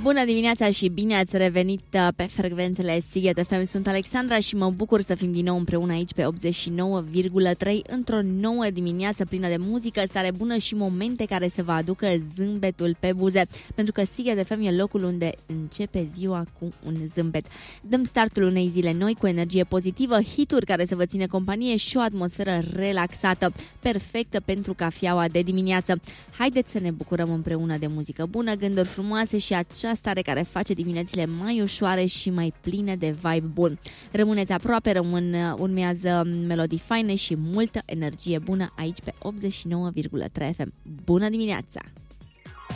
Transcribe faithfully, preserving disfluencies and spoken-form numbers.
Bună dimineața și bine ați revenit pe frecvențele Sighet F M. Sunt Alexandra și mă bucur să fim din nou împreună aici pe optzeci și nouă virgulă trei într-o nouă dimineață plină de muzică, stare bună și momente care să vă aducă zâmbetul pe buze. Pentru că Sighet F M e locul unde începe ziua cu un zâmbet. Dăm startul unei zile noi cu energie pozitivă, hituri care să vă ține companie și o atmosferă relaxată, perfectă pentru cafeaua de dimineață. Haideți să ne bucurăm împreună de muzică bună, gânduri frumoase și acea stare care face diminețile mai ușoare și mai pline de vibe bun. Rămâneți aproape, rămân, urmează melodii faine și multă energie bună aici pe optzeci și nouă virgulă trei F M. Bună dimineața!